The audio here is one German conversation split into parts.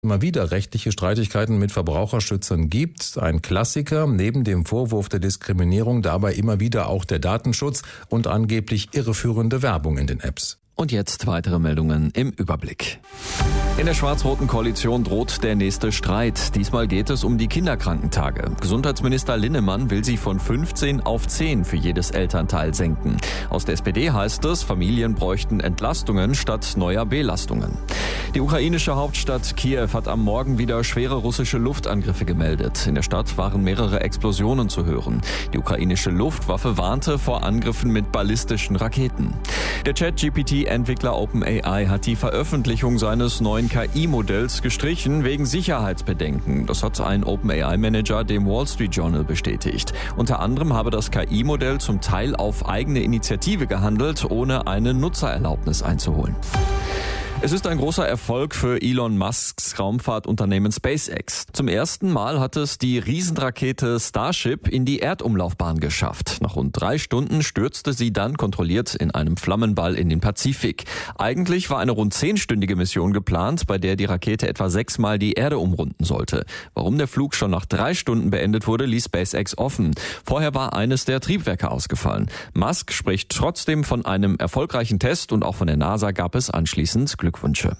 immer wieder rechtliche Streitigkeiten mit Verbraucherschützern gibt. Ein Klassiker, neben dem Vorwurf der Diskriminierung dabei immer wieder auch der Datenschutz und angeblich irreführende Werbung in den Apps. Und jetzt weitere Meldungen im Überblick. In der schwarz-roten Koalition droht der nächste Streit. Diesmal geht es um die Kinderkrankentage. Gesundheitsminister Linnemann will sie von 15 auf 10 für jedes Elternteil senken. Aus der SPD heißt es, Familien bräuchten Entlastungen statt neuer Belastungen. Die ukrainische Hauptstadt Kiew hat am Morgen wieder schwere russische Luftangriffe gemeldet. In der Stadt waren mehrere Explosionen zu hören. Die ukrainische Luftwaffe warnte vor Angriffen mit ballistischen Raketen. Der ChatGPT-Entwickler OpenAI hat die Veröffentlichung seines neuen KI-Modells gestrichen wegen Sicherheitsbedenken. Das hat ein OpenAI-Manager dem Wall Street Journal bestätigt. Unter anderem habe das KI-Modell zum Teil auf eigene Initiative gehandelt, ohne eine Nutzererlaubnis einzuholen. Es ist ein großer Erfolg für Elon Musks Raumfahrtunternehmen SpaceX. Zum ersten Mal hat es die Riesenrakete Starship in die Erdumlaufbahn geschafft. Nach rund 3 Stunden stürzte sie dann kontrolliert in einem Flammenball in den Pazifik. Eigentlich war eine rund 10-stündige Mission geplant, bei der die Rakete etwa 6-mal die Erde umrunden sollte. Warum der Flug schon nach 3 Stunden beendet wurde, ließ SpaceX offen. Vorher war eines der Triebwerke ausgefallen. Musk spricht trotzdem von einem erfolgreichen Test und auch von der NASA gab es anschließend Glückwünsche.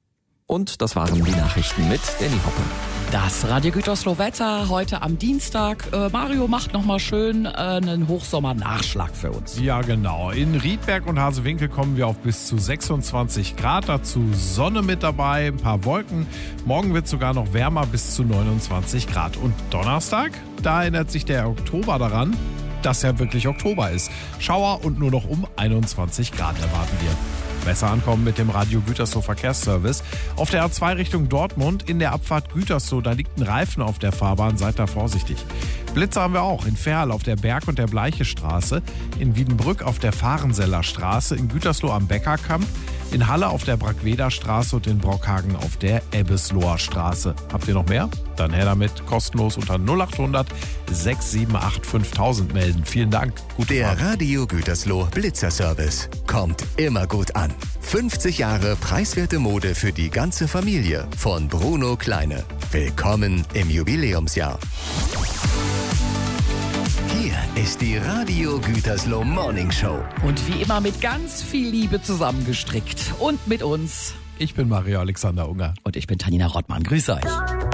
Und das waren die Nachrichten mit Danny Hoppe. Das Radio Gütersloh Wetter heute am Dienstag. Mario macht nochmal schön einen Hochsommernachschlag für uns. Ja, genau. In Riedberg und Hasewinkel kommen wir auf bis zu 26 Grad. Dazu Sonne mit dabei, ein paar Wolken. Morgen wird es sogar noch wärmer bis zu 29 Grad. Und Donnerstag, da erinnert sich der Oktober daran, dass ja wirklich Oktober ist. Schauer und nur noch um 21 Grad erwarten wir. Besser ankommen mit dem Radio Gütersloh Verkehrsservice. Auf der A2 Richtung Dortmund in der Abfahrt Gütersloh, da liegt ein Reifen auf der Fahrbahn, seid da vorsichtig. Blitze haben wir auch in Verl auf der Berg- und der Bleichestraße, in Wiedenbrück auf der Fahrenseller Straße, in Gütersloh am Beckerkamp, in Halle auf der Brackweder-Straße und in Brockhagen auf der Ebbesloher Straße. Habt ihr noch mehr? Dann her damit, kostenlos unter 0800 678 5000 melden. Vielen Dank. Der Radio Gütersloh Blitzerservice kommt immer gut an. 50 Jahre preiswerte Mode für die ganze Familie von Bruno Kleine. Willkommen im Jubiläumsjahr. Hier ist die Radio Gütersloh Morning Show. Und wie immer mit ganz viel Liebe zusammengestrickt. Und mit uns. Ich bin Mario Alexander Unger. Und ich bin Tanina Rottmann. Grüße euch.